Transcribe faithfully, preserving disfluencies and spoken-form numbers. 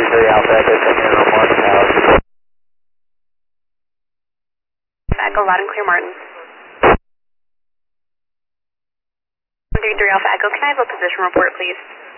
three Alpha Echo, checking in on Martin House. Echo, loud and clear, Martin. one three three Alpha Echo, can I have a position report, please?